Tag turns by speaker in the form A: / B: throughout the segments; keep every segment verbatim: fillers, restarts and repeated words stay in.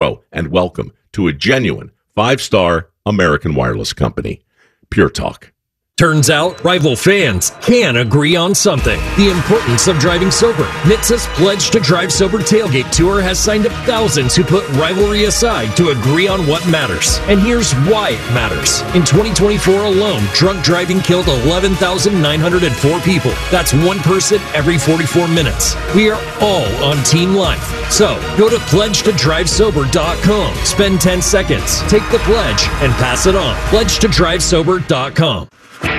A: Hello, and welcome to a genuine five-star American Wireless Company. Pure Talk.
B: Turns out, rival fans can agree on something. The importance of driving sober. N H T S A's Pledge to Drive Sober Tailgate Tour has signed up thousands who put rivalry aside to agree on what matters. And here's why it matters. In twenty twenty-four alone, drunk driving killed eleven thousand nine hundred four people. That's one person every forty-four minutes. We are all on team life. So, go to pledge to drive sober dot com. Spend ten seconds, take the pledge, and pass it on. pledge to drive sober dot com.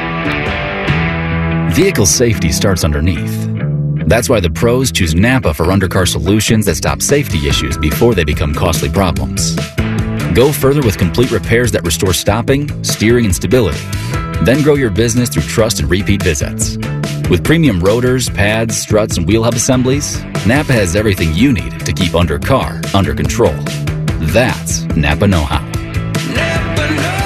C: Vehicle safety starts underneath. That's why the pros choose Napa for undercar solutions that stop safety issues before they become costly problems. Go further with complete repairs that restore stopping, steering, and stability. Then grow your business through trust and repeat visits. With premium rotors, pads, struts, and wheel hub assemblies, Napa has everything you need to keep undercar under control. That's Napa know-how.
D: Napa know-how.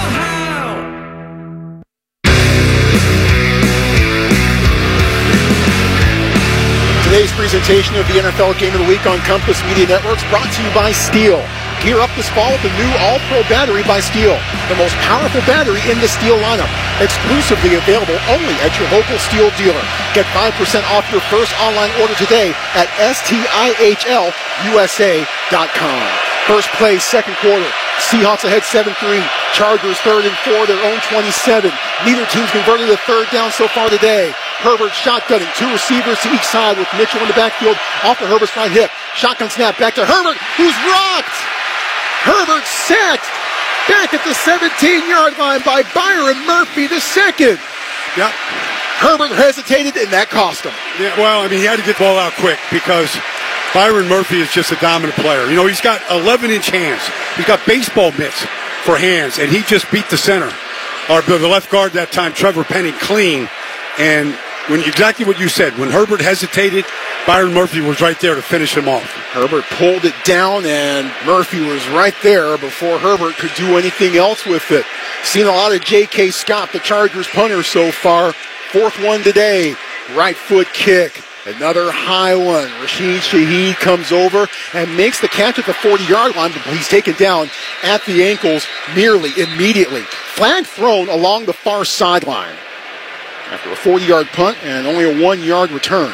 E: Today's presentation of the N F L Game of the Week on Compass Media Networks brought to you by Steel. Gear up this fall with the new All-Pro battery by Steel, the most powerful battery in the Steel lineup. Exclusively available only at your local Steel dealer. Get five percent off your first online order today at stihl u s a dot com. First play, second quarter. Seahawks ahead seven three. Chargers third and four, their own twenty-seven. Neither team's converted a third down so far today. Herbert shotgunning, two receivers to each side with Mitchell in the backfield off of Herbert's right hip. Shotgun snap back to Herbert, who's rocked. Herbert sacked back at the seventeen-yard line by Byron Murphy the second.
F: Yeah.
E: Herbert hesitated, and that cost him.
F: Yeah, well, I mean, he had to get the ball out quick because Byron Murphy is just a dominant player. You know, he's got eleven-inch hands. He's got baseball mitts for hands, and he just beat the center, or the left guard that time, Trevor Penny, clean. And when exactly what you said, when Herbert hesitated, Byron Murphy was right there to finish him off.
E: Herbert pulled it down, and Murphy was right there before Herbert could do anything else with it. Seen a lot of J K. Scott, the Chargers punter so far. Fourth one today. Right foot kick. Another high one. Rashid Shaheed comes over and makes the catch at the forty-yard line, but he's taken down at the ankles nearly immediately. Flag thrown along the far sideline after a forty-yard punt and only a one-yard return.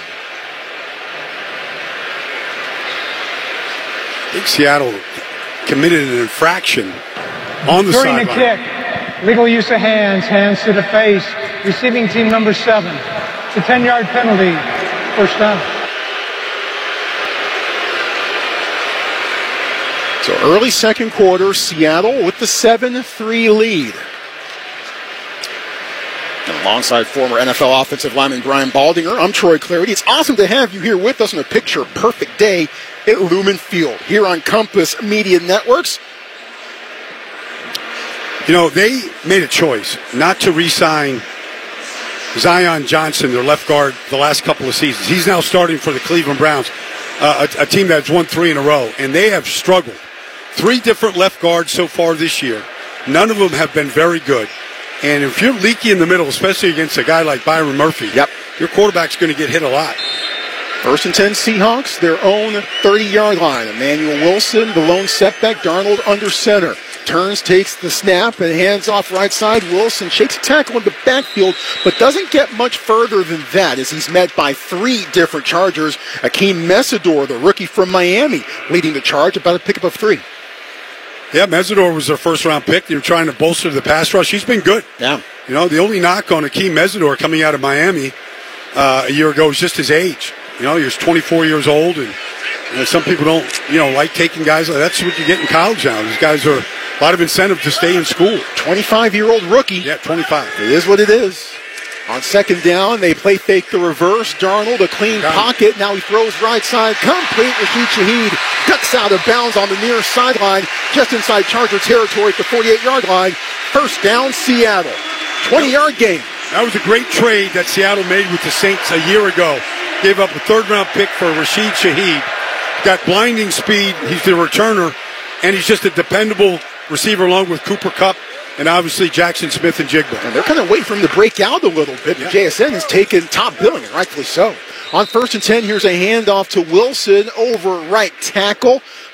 F: I think Seattle committed an infraction on the
G: During
F: sideline.
G: the kick, legal use of hands, hands to the face, receiving team number seven. It's a ten-yard penalty, first down.
E: So early second quarter, Seattle with the seven three lead. And alongside former N F L offensive lineman Brian Baldinger, I'm Troy Clarity. It's awesome to have you here with us on a picture-perfect day at Lumen Field here on Compass Media Networks.
F: You know, they made a choice not to re-sign Zion Johnson, their left guard, the last couple of seasons. He's now starting for the Cleveland Browns, uh, a, a team that's won three in a row, and they have struggled. Three different left guards so far this year. None of them have been very good. And if you're leaky in the middle, especially against a guy like Byron Murphy,
E: yep,
F: your quarterback's going to get hit a lot.
E: First and ten Seahawks, their own thirty-yard line. Emmanuel Wilson, the lone setback. Darnold under center. Turns, takes the snap, and hands off right side. Wilson shakes a tackle in the backfield, but doesn't get much further than that as he's met by three different Chargers. Akeem Mesidor, the rookie from Miami, leading the charge, about a pickup of three.
F: Yeah, Mesidor was their first-round pick. They were trying to bolster the pass rush. He's been good.
E: Yeah.
F: You know, the only knock on Akeem Mesidor coming out of Miami uh, a year ago was just his age. You know, he was twenty-four years old, and you know, some people don't, you know, like taking guys. That's what you get in college now. These guys are a lot of incentive to stay in school.
E: twenty-five-year-old rookie.
F: Yeah, twenty-five.
E: It is what it is. On second down, they play fake the reverse. Darnold, a clean
F: Got
E: pocket. Now he throws right side. Complete. Rashid Shaheed ducks out of bounds on the near sideline, just inside Charger territory at the forty-eight-yard line. First down, Seattle. twenty-yard game.
F: That was a great trade that Seattle made with the Saints a year ago. Gave up a third-round pick for Rashid Shaheed. Got blinding speed. He's the returner, and he's just a dependable receiver along with Cooper Kupp and obviously Jackson Smith and Jigba.
E: And they're kind of waiting for him to break out a little bit.
F: Yeah.
E: J S N has taken top billing, and rightfully so. On first and ten, here's a handoff to Wilson over right tackle.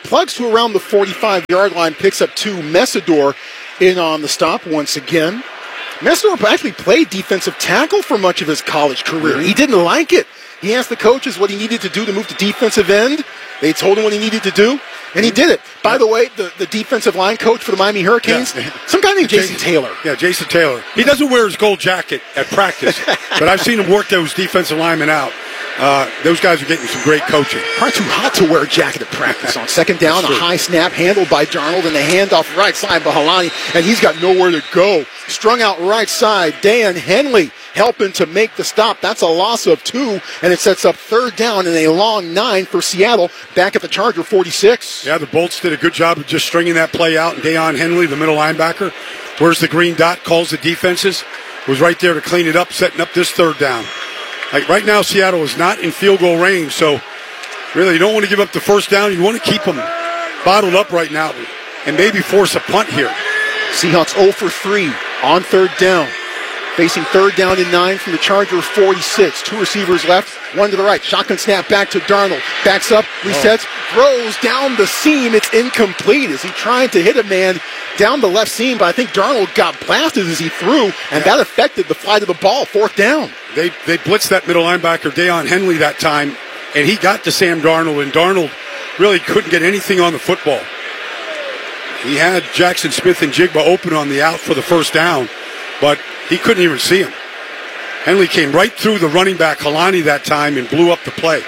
E: plugs to around the forty-five-yard line, picks up two. Messidor in on the stop once again. Messidor actually played defensive tackle for much of his college career. He didn't like it. He asked the coaches what he needed to do to move to defensive end. They told him what he needed to do, and he did it. By the way, the, the defensive line coach for the Miami Hurricanes, yeah. some guy named Jason Taylor.
F: Yeah, Jason Taylor. He doesn't wear his gold jacket at practice, but I've seen him work those defensive linemen out. Uh, those guys are getting some great coaching.
E: Probably too hot to wear a jacket at practice. On second down, a high snap handled by Darnold, and the handoff right side by Halani, and he's got nowhere to go. Strung out right side, Dan Henley helping to make the stop. That's a loss of two, and it sets up third down and a long nine for Seattle back at the Charger forty-six.
F: Yeah, the Bolts did a good job of just stringing that play out, and Deion Henley, the middle linebacker, where's the green dot, calls the defenses, was right there to clean it up, setting up this third down. Like right now, Seattle is not in field goal range, so really you don't want to give up the first down. You want to keep them bottled up right now and maybe force a punt here.
E: Seahawks zero for three on third down. Facing third down and nine from the Charger forty-six. Two receivers left, one to the right. Shotgun snap back to Darnold. Backs up, resets, oh. throws down the seam. It's incomplete. Is he trying to hit a man down the left seam? But I think Darnold got blasted as he threw, and yeah. that affected the flight of the ball. Fourth down.
F: They they blitzed that middle linebacker, Deion Henley, that time, and he got to Sam Darnold, and Darnold really couldn't get anything on the football. He had Jackson Smith and Jigba open on the out for the first down, but he couldn't even see him. Henley came right through the running back, Halani, that time and blew up the play.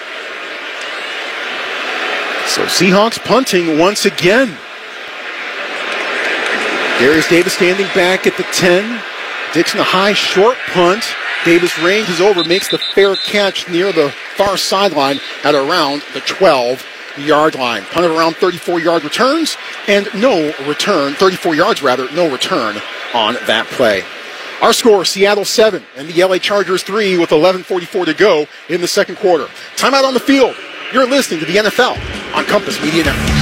E: So Seahawks punting once again. Darius Davis standing back at the ten. Dixon a high short punt. Davis ranges over, makes the fair catch near the far sideline at around the twelve-yard line. Punted around thirty-four yard returns and no return, thirty-four yards rather, no return on that play. Our score, Seattle seven and the L A Chargers three with eleven forty-four to go in the second quarter. Timeout on the field. You're listening to the N F L on Compass Media Network.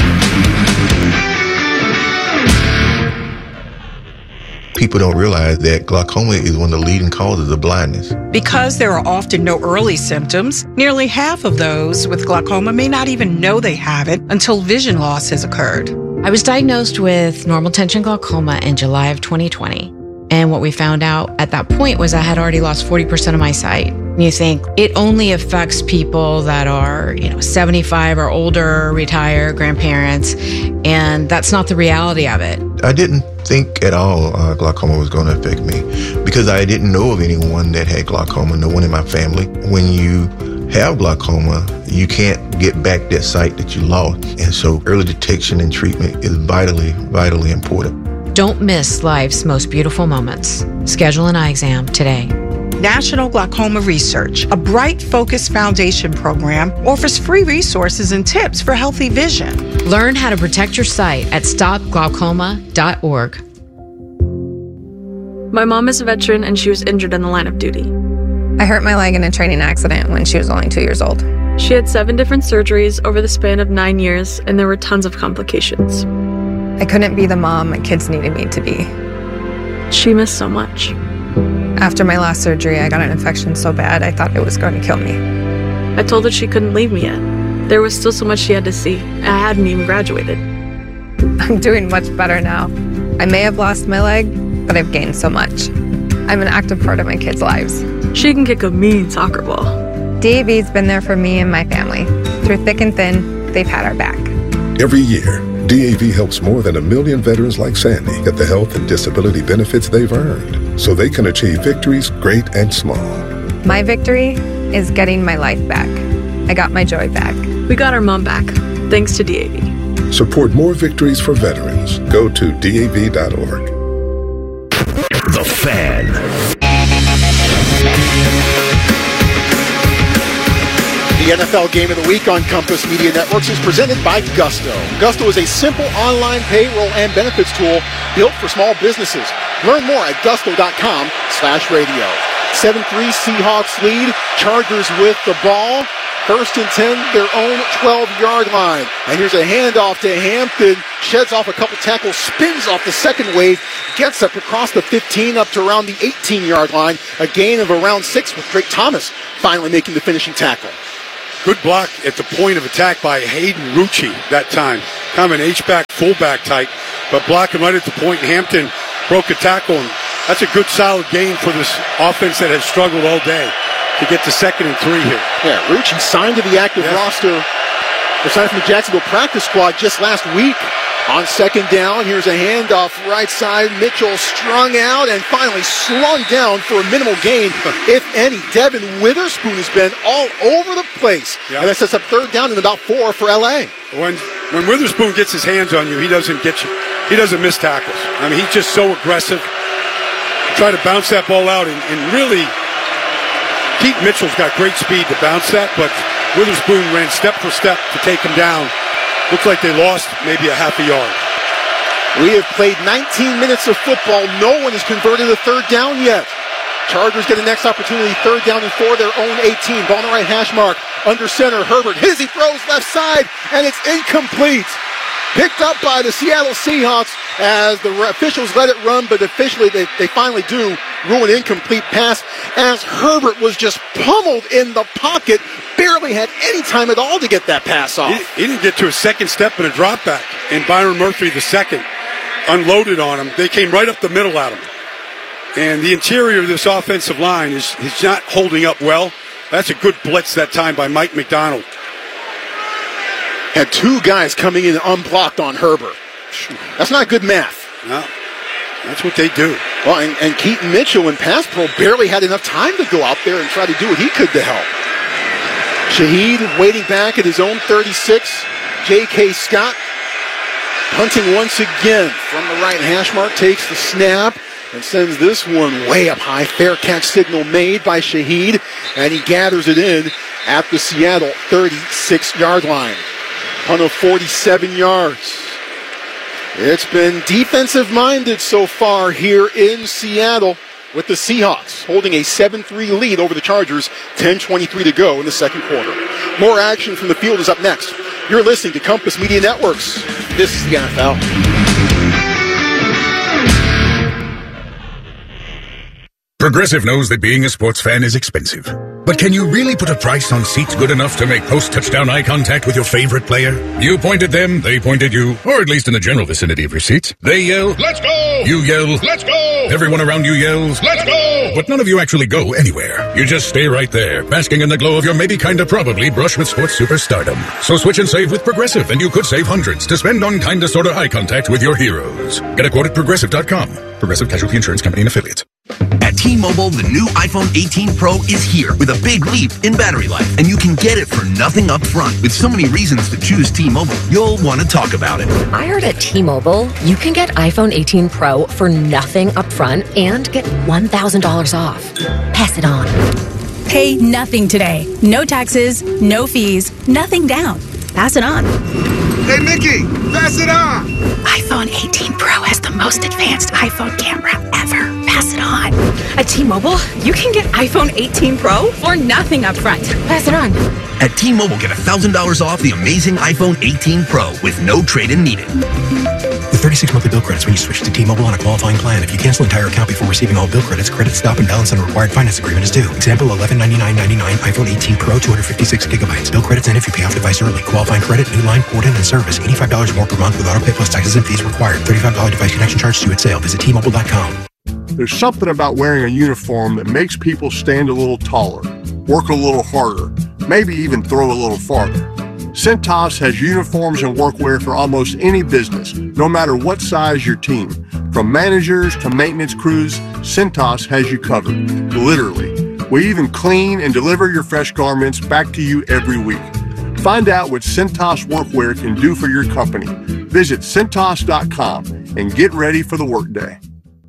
H: People don't realize that glaucoma is one of the leading causes of blindness.
I: Because there are often no early symptoms, nearly half of those with glaucoma may not even know they have it until vision loss has occurred.
J: I was diagnosed with normal tension glaucoma in July of twenty twenty. And what we found out at that point was I had already lost forty percent of my sight. And you think it only affects people that are, you know, seventy-five or older, retired, grandparents, and that's not the reality of it.
H: I didn't think at all uh, glaucoma was going to affect me because I didn't know of anyone that had glaucoma, no one in my family. When you have glaucoma, you can't get back that sight that you lost. And so early detection and treatment is vitally, vitally important.
J: Don't miss life's most beautiful moments. Schedule an eye exam today.
I: National Glaucoma Research, a Bright Focus Foundation program, offers free resources and tips for healthy vision.
J: Learn how to protect your sight at stop glaucoma dot org.
K: My mom is a veteran and she was injured in the line of duty.
L: I hurt my leg in a training accident when she was only two years old.
K: She had seven different surgeries over the span of nine years, and there were tons of complications.
L: I couldn't be the mom my kids needed me to be.
K: She missed so much.
L: After my last surgery, I got an infection so bad I thought it was going to kill me.
K: I told her she couldn't leave me yet. There was still so much she had to see. I hadn't even graduated.
L: I'm doing much better now. I may have lost my leg, but I've gained so much. I'm an active part of my kids' lives.
K: She can kick a mean soccer ball.
L: D A V's been there for me and my family. Through thick and thin, they've had our back.
M: Every year, D A V helps more than a million veterans like Sandy get the health and disability benefits they've earned so they can achieve victories great and small.
L: My victory is getting my life back. I got my joy back.
K: We got our mom back, thanks to D A V.
M: Support more victories for veterans. Go to D A V dot org.
B: The Fan.
E: The N F L Game of the Week on Compass Media Networks is presented by Gusto. Gusto is a simple online payroll and benefits tool built for small businesses. Learn more at gusto dot com slash radio. seven three Seahawks lead. Chargers with the ball. First and ten, their own twelve-yard line. And here's a handoff to Hampton. Sheds off a couple tackles, spins off the second wave, gets up across the fifteen, up to around the eighteen-yard line. A gain of around six with Drake Thomas finally making the finishing tackle.
F: Good block at the point of attack by Hayden Rucci that time. Kind of an H-back, fullback type, but blocking right at the point. Hampton broke a tackle, and that's a good, solid gain for this offense that has struggled all day to get to second and three here.
E: Yeah, Rucci signed to the active yeah. roster. They signed from the Jacksonville practice squad just last week. On second down, here's a handoff right side. Mitchell strung out and finally slung down for a minimal gain, if any. Devin Witherspoon has been all over the place. Yep. And that sets up third down and about four for L A.
F: When when Witherspoon gets his hands on you, he doesn't get you. He doesn't miss tackles. I mean, he's just so aggressive. Try to bounce that ball out, and, and really, Keaton Mitchell's got great speed to bounce that, but Witherspoon ran step for step to take him down. Looks like they lost maybe a half a yard.
E: We have played nineteen minutes of football. No one has converted a third down yet. Chargers get the next opportunity, third down and four, their own eighteen. Ball on the right hash mark. Under center, Herbert hits, he throws left side, and it's incomplete. Picked up by the Seattle Seahawks as the officials let it run, but officially they, they finally do rule an incomplete pass as Herbert was just pummeled in the pocket, barely had any time at all to get that pass off.
F: He, he didn't get to a second step and a drop back, and Byron Murphy the second unloaded on him. They came right up the middle at him. And the interior of this offensive line is, is not holding up well. That's a good blitz that time by Mike McDonald.
E: Had two guys coming in unblocked on Herbert. That's not good math.
F: No, that's what they do.
E: Well, and, and Keaton Mitchell in pass pro barely had enough time to go out there and try to do what he could to help. Shaheed waiting back at his own thirty-six. J K. Scott punting once again from the right hash mark, takes the snap and sends this one way up high. Fair catch signal made by Shaheed, and he gathers it in at the Seattle thirty-six-yard line. Punt of forty-seven yards. It's been defensive-minded so far here in Seattle, with the Seahawks holding a seven three lead over the Chargers, ten twenty-three to go in the second quarter. More action from the field is up next. You're listening to Compass Media Networks. This is the N F L.
N: Progressive knows that being a sports fan is expensive. But can you really put a price on seats good enough to make post-touchdown eye contact with your favorite player? You point at them, they point at you, or at least in the general vicinity of your seats. They yell, "Let's go!" You yell, "Let's go!" Everyone around you yells, "Let's go!" But none of you actually go anywhere. You just stay right there, basking in the glow of your maybe kinda probably brush with sports superstardom. So switch and save with Progressive, and you could save hundreds to spend on kinda sorta eye contact with your heroes. Get a quote at Progressive dot com. Progressive Casualty Insurance Company and Affiliates.
O: At T-Mobile, the new iPhone eighteen Pro is here with a big leap in battery life, and you can get it for nothing up front. With so many reasons to choose T-Mobile, you'll want to talk about it.
P: I heard at T-Mobile, you can get iPhone eighteen Pro for nothing up front and get one thousand dollars off. Pass it on.
Q: Pay nothing today. No taxes, no fees, nothing down. Pass it on.
R: Hey, Mickey, pass it on.
Q: iPhone eighteen Pro has the most advanced iPhone camera ever. Pass it on. At T-Mobile, you can get iPhone eighteen Pro for nothing up front. Pass it on.
O: At T-Mobile, get one thousand dollars off the amazing iPhone eighteen Pro with no trade-in needed.
S: With thirty-six monthly bill credits when you switch to T-Mobile on a qualifying plan. If you cancel entire account before receiving all bill credits, credit stop and balance on a required finance agreement is due. Example, eleven ninety-nine ninety-nine iPhone eighteen Pro, two hundred fifty-six gigabytes. Bill credits end if you pay off device early. Qualifying credit, new line, port in, and service. eighty-five dollars more per month with auto pay plus taxes and fees required. thirty-five dollars device connection charge due at sale. Visit T Mobile dot com.
T: There's something about wearing a uniform that makes people stand a little taller, work a little harder, maybe even throw a little farther. Cintas has uniforms and workwear for almost any business, no matter what size your team. From managers to maintenance crews, Cintas has you covered, literally. We even clean and deliver your fresh garments back to you every week. Find out what Cintas workwear can do for your company. Visit Cintas dot com and get ready for the workday.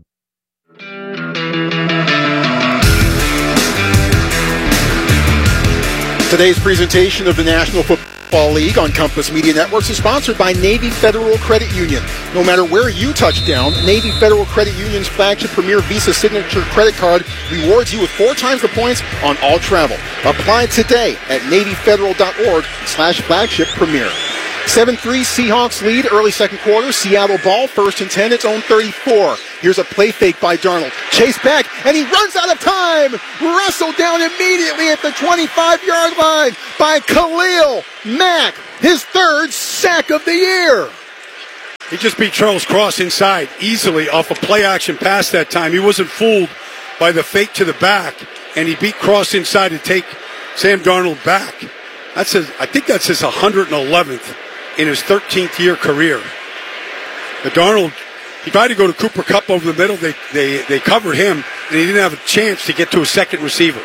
E: Today's presentation of the National Football League on Compass Media Networks is sponsored by Navy Federal Credit Union. No matter where you touch down, Navy Federal Credit Union's flagship Premier Visa Signature Credit Card rewards you with four times the points on all travel. Apply today at Navy Federal dot org slash flagship premier. seven three Seahawks lead, early second quarter. Seattle ball, first and ten, its own thirty-four. Here's a play fake by Darnold. Chase back, and he runs out of time. Wrestled down immediately at the twenty-five-yard line by Khalil Mack, his third sack of the year.
F: He just beat Charles Cross inside easily off a play-action pass that time. He wasn't fooled by the fake to the back, and he beat Cross inside to take Sam Darnold back. That's his, I think that's his one hundred eleventh in his thirteenth year career. The Darnold, he tried to go to Cooper Kupp over the middle. They, they, they covered him, and he didn't have a chance to get to a second receiver.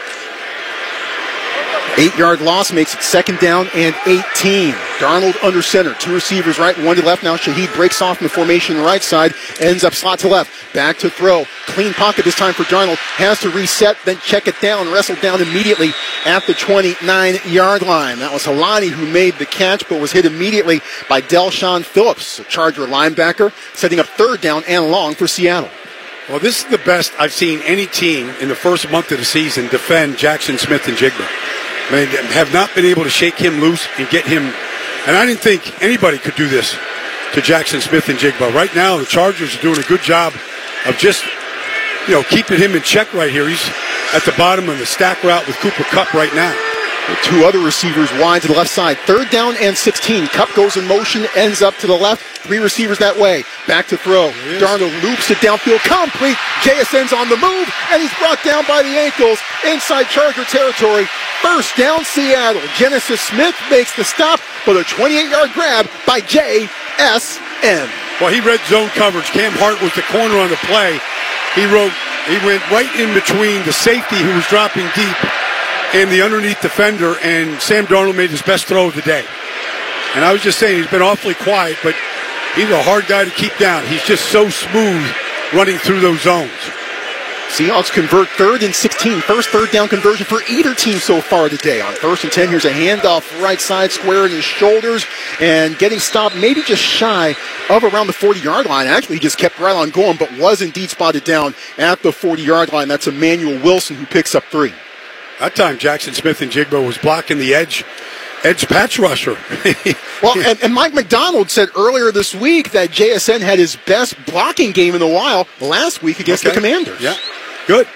E: Eight-yard loss makes it second down and eighteen. Darnold under center. Two receivers right, one to left. Now Shaheed breaks off in the formation on the right side. Ends up slot to left. Back to throw. Clean pocket this time for Darnold. Has to reset, then check it down. Wrestled down immediately at the twenty-nine-yard line. That was Helani who made the catch, but was hit immediately by Delshon Phillips, a Charger linebacker, setting up third down and long for Seattle.
F: Well, this is the best I've seen any team in the first month of the season defend Jackson Smith-Njigba. I mean, have not been able to shake him loose and get him. And I didn't think anybody could do this to Jackson Smith-Njigba. Right now, the Chargers are doing a good job of just, you know, keeping him in check right here. He's at the bottom of the stack route with Cooper Kupp right now.
E: The two other receivers wide to the left side. Third down and sixteen. Kupp goes in motion, ends up to the left. Three receivers that way. Back to throw. Darnold loops it downfield. Complete. J S N's on the move, and he's brought down by the ankles inside Charger territory. First down, Seattle. Genesis Smith makes the stop, but a twenty-eight-yard grab by J S N.
F: Well, he read zone coverage. Cam Hart was the corner on the play. He wrote. He went right in between the safety who was dropping deep and the underneath defender, and Sam Darnold made his best throw of the day. And I was just saying, he's been awfully quiet, but he's a hard guy to keep down. He's just so smooth running through those zones.
E: Seahawks convert third and sixteen. First third down conversion for either team so far today. On first and ten, here's a handoff right side, square in his shoulders, and getting stopped maybe just shy of around the forty-yard line. Actually, he just kept right on going, but was indeed spotted down at the forty-yard line. That's Emmanuel Wilson who picks up three.
F: That time, Jackson Smith-Njigba was blocking the edge, edge patch rusher.
E: Well, and, and Mike McDonald said earlier this week that J S N had his best blocking game in a while last week against
F: okay.
E: the Commanders.
F: Yeah, good.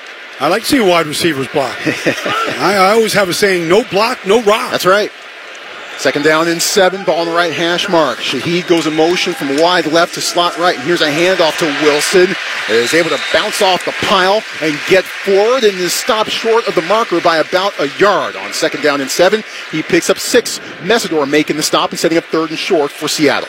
F: I like seeing wide receivers block. I, I always have a saying, no block, no rock.
E: That's right. Second down and seven, ball on the right hash mark. Shaheed goes in motion from wide left to slot right, and here's a handoff to Wilson. Is able to bounce off the pile and get forward, and is stopped short of the marker by about a yard. On second down and seven, he picks up six. Mesidor making the stop and setting up third and short for Seattle.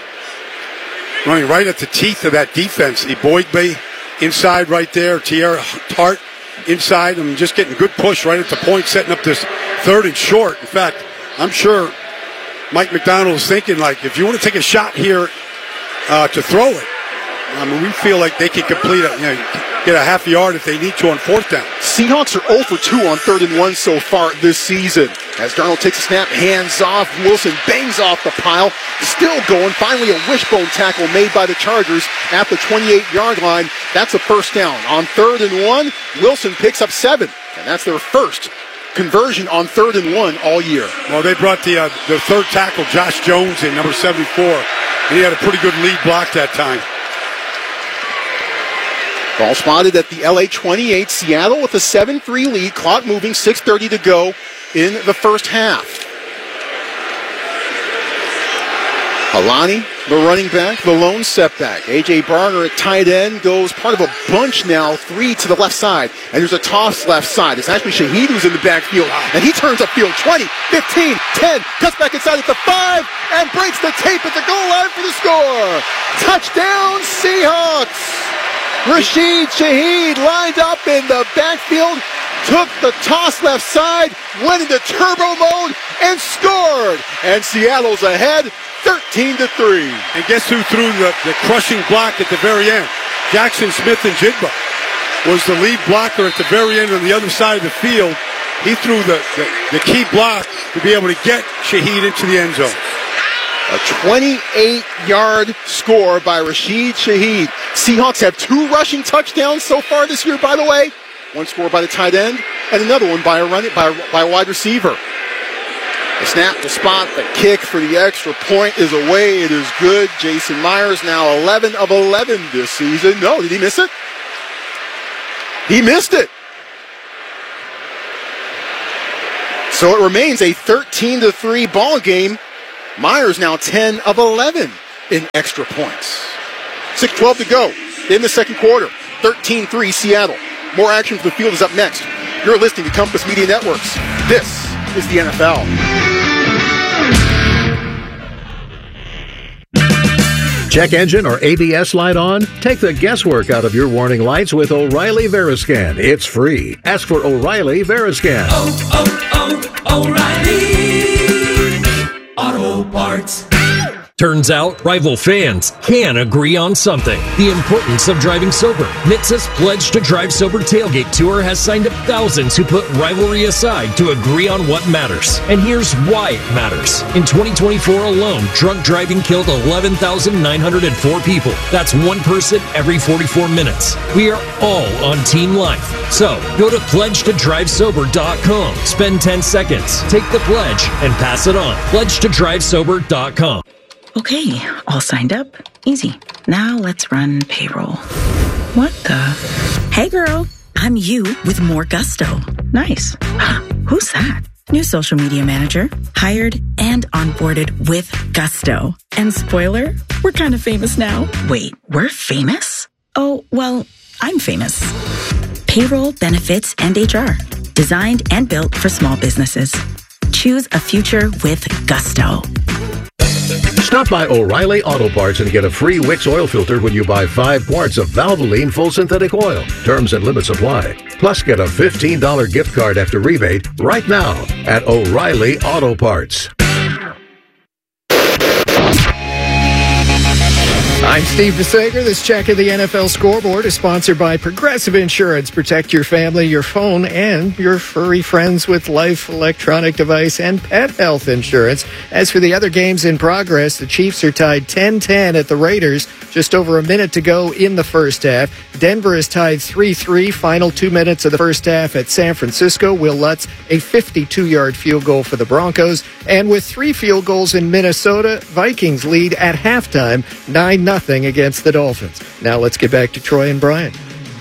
F: Running right at the teeth of that defense. Eboigbe inside right there. Tierra Tart inside. and just getting good push right at the point, setting up this third and short. In fact, I'm sure Mike McDonald is thinking, like, if you want to take a shot here uh, to throw it, I mean, we feel like they can complete it, you know, get a half yard if they need to on fourth down.
E: Seahawks are zero for two on third and one so far this season. As Darnold takes a snap, hands off. Wilson bangs off the pile. Still going. Finally, a wishbone tackle made by the Chargers at the twenty-eight-yard line. That's a first down. On third and one, Wilson picks up seven, and that's their first conversion on third and one all year.
F: Well, they brought the uh, the third tackle, Josh Jones, in, number seventy-four, and he had a pretty good lead block that time.
E: Ball spotted at the L A twenty-eight. Seattle with a seven three lead. Clock moving, six thirty to go in the first half. Alani, the running back, the lone setback. A J. Barner at tight end goes part of a bunch now, three to the left side. And there's a toss left side. It's actually Shaheed who's in the backfield. And he turns upfield twenty, fifteen, ten, cuts back inside at the five, and breaks the tape at the goal line for the score. Touchdown, Seahawks! Rashid Shaheed lined up in the backfield, took the toss left side, went into turbo mode, and scored. And Seattle's ahead, thirteen to three.
F: And guess who threw the, the crushing block at the very end? Jackson Smith-Njigba was the lead blocker at the very end on the other side of the field. He threw the, the, the key block to be able to get Shaheed into the end zone.
E: A twenty-eight-yard score by Rashid Shaheed. Seahawks have two rushing touchdowns so far this year, by the way. One scored by the tight end, and another one by a run by a, by a wide receiver. The snap, the spot, the kick for the extra point is away. It is good. Jason Myers now eleven of eleven this season. No, did he miss it? He missed it. So it remains a thirteen to three ball game. Myers now ten of eleven in extra points. six twelve to go in the second quarter. thirteen three Seattle. More action for the field is up next. You're listening to Compass Media Networks. This is the N F L.
U: Check engine or A B S light on? Take the guesswork out of your warning lights with O'Reilly Veriscan. It's free. Ask for O'Reilly Veriscan.
D: Oh, oh, oh, O'Reilly Auto Parts.
B: Turns out, rival fans can agree on something. The importance of driving sober. N H T S A's Pledge to Drive Sober Tailgate Tour has signed up thousands who put rivalry aside to agree on what matters. And here's why it matters. In twenty twenty-four alone, drunk driving killed eleven thousand nine hundred four people. That's one person every forty-four minutes. We are all on Team Life. So, go to pledge to drive sober dot com. Spend ten seconds, take the pledge, and pass it on. pledge to drive sober dot com.
V: Okay, all signed up. Easy. Now let's run payroll. What the? Hey girl, I'm you with more gusto. Nice. Who's that? New social media manager, hired and onboarded with gusto. And spoiler, we're kind of famous now. Wait, we're famous? Oh, well, I'm famous. Payroll, benefits, and H R. Designed and built for small businesses. Choose a future with gusto.
U: Stop by O'Reilly Auto Parts and get a free Wix oil filter when you buy five quarts of Valvoline full synthetic oil. Terms and limits apply. Plus, get a fifteen dollars gift card after rebate right now at O'Reilly Auto Parts.
W: I'm Steve DeSager. This check of the N F L scoreboard is sponsored by Progressive Insurance. Protect your family, your phone, and your furry friends with life, electronic device, and pet health insurance. As for the other games in progress, the Chiefs are tied ten ten at the Raiders. Just over a minute to go in the first half. Denver is tied three three. Final two minutes of the first half at San Francisco. Will Lutz, a fifty-two-yard field goal for the Broncos. And with three field goals in Minnesota, Vikings lead at halftime, nine nothing against the Dolphins. Now let's get back to Troy and Brian.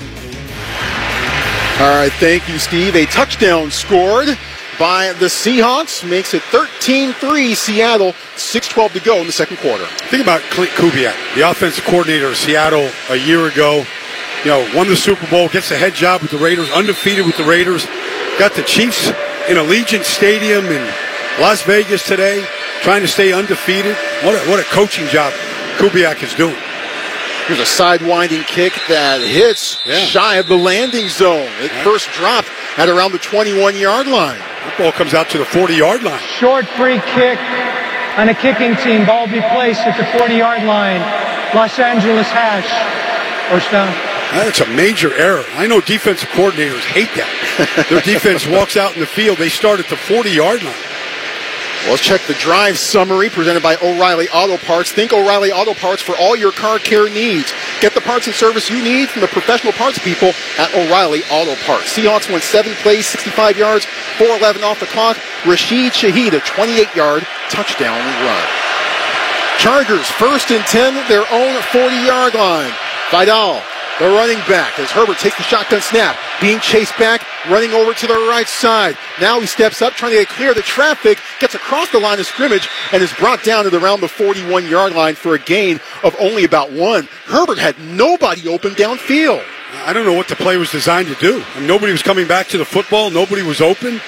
E: All right, thank you, Steve. A touchdown scored by the Seahawks makes it thirteen three Seattle, six twelve to go in the second quarter.
F: Think about Clint Kubiak, the offensive coordinator of Seattle a year ago. You know, won the Super Bowl, gets the head job with the Raiders, undefeated with the Raiders. Got the Chiefs in Allegiant Stadium in Las Vegas today, trying to stay undefeated. What a, what a coaching job Kubiak is doing.
E: Here's a sidewinding kick that hits yeah. shy of the landing zone. It yeah. first dropped at around the twenty-one-yard line.
F: That ball comes out to the forty-yard line.
G: Short free kick on a kicking team. Ball be placed at the forty-yard line. Los Angeles hash. First down.
F: That's a major error. I know defensive coordinators hate that. Their defense walks out in the field. They start at the forty-yard line.
E: Well, let's check the drive summary presented by O'Reilly Auto Parts. Think O'Reilly Auto Parts for all your car care needs. Get the parts and service you need from the professional parts people at O'Reilly Auto Parts. Seahawks won seven plays, sixty-five yards, four eleven off the clock. Rashid Shaheed, a twenty-eight-yard touchdown run. Chargers first and ten, their own forty-yard line. Vidal, the running back, as Herbert takes the shotgun snap, being chased back, running over to the right side. Now he steps up, trying to get clear of the traffic, gets across the line of scrimmage, and is brought down at around the forty-one-yard line for a gain of only about one. Herbert had nobody open downfield.
F: I don't know what the play was designed to do. I mean, nobody was coming back to the football. Nobody was open.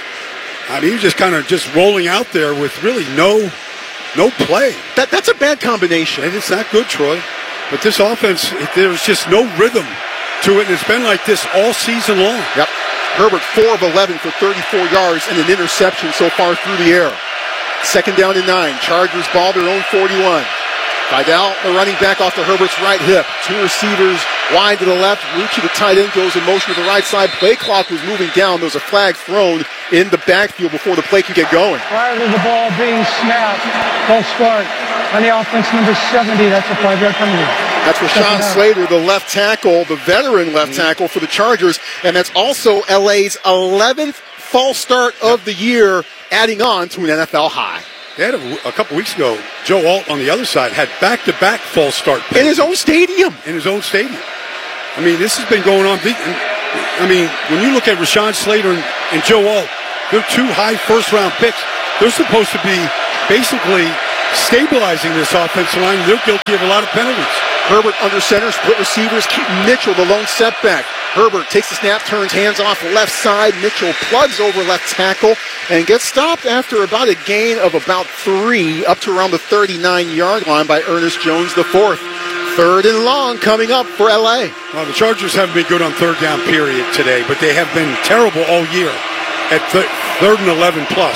F: I mean, he was just kind of just rolling out there with really no, no play.
E: That, that's a bad combination.
F: And it's not good, Troy. But this offense, it, there's just no rhythm to it, and it's been like this all season long.
E: Yep. Herbert, four of eleven for thirty-four yards and an interception so far through the air. Second down and nine. Chargers ball their own forty-one. Vidal, the running back, off to Herbert's right hip. Two receivers wide to the left. Rucci, the tight end, goes in motion to the right side. Play clock was moving down. There was a flag thrown in the backfield before the play could get going.
G: Prior to the ball being snapped, false start on the offense, number seventy. That's a five-yard penalty.
E: That's Rashawn Slater, the left tackle, the veteran left tackle for the Chargers, and that's also L A's eleventh false start of the year, adding on to an N F L high.
F: They had a, a couple weeks ago, Joe Alt on the other side had back-to-back false start penalties.
E: In his own stadium.
F: In his own stadium. I mean, this has been going on. I mean, when you look at Rashawn Slater and, and Joe Alt, they're two high first-round picks. They're supposed to be basically stabilizing this offensive line. They're guilty of a lot of penalties.
E: Herbert under center, split receivers, keep Mitchell the lone setback. Herbert takes the snap, turns hands off left side. Mitchell plugs over left tackle and gets stopped after about a gain of about three up to around the thirty-nine-yard line by Ernest Jones the fourth. Third and long coming up for L A.
F: Well, the Chargers haven't been good on third down period today, but they have been terrible all year at th- third and eleven plus.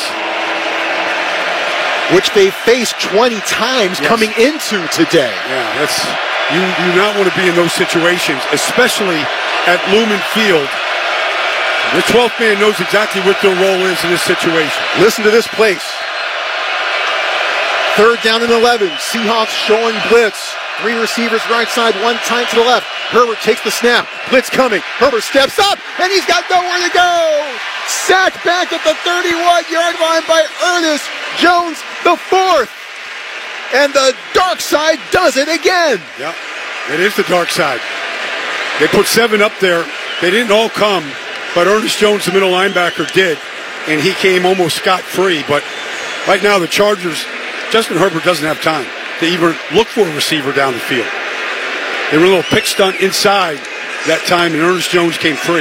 E: Which they faced twenty times yes. coming into today.
F: Yeah, that's you do not want to be in those situations, especially at Lumen Field. The twelfth man knows exactly what their role is in this situation.
E: Listen to this place. Third down and eleven. Seahawks showing blitz. Three receivers right side, one tight to the left. Herbert takes the snap. Blitz coming. Herbert steps up, and he's got nowhere to go. Sacked back at the thirty-one-yard line by Ernest Jones the fourth. And the dark side does it again.
F: Yeah, it is the dark side. They put seven up there. They didn't all come, but Ernest Jones, the middle linebacker, did, and he came almost scot-free. But right now, the Chargers, Justin Herbert doesn't have time to even look for a receiver down the field. They were a little pick stunt inside that time, and Ernest Jones came free.